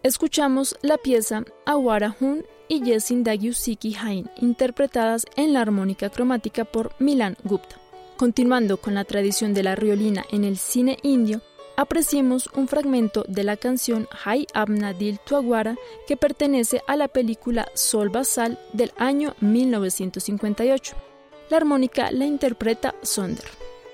Escuchamos la pieza Awara Hun y Yesin Dagyusiki Hain, interpretadas en la armónica cromática por Milan Gupta. Continuando con la tradición de la riolina en el cine indio, apreciemos un fragmento de la canción Hai Apna Dil Tuagwara que pertenece a la película Sol Basal del año 1958. La armónica la interpreta Sonder.